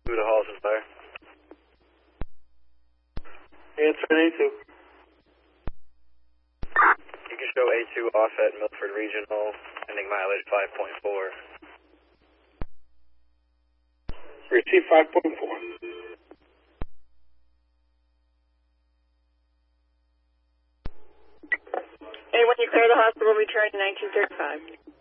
Who the Halls is there? Answer an A2. You can show A2 off at Milford Regional, ending mileage 5.4. Receive 5.4. Hey, when you clear the hospital, return to 1935.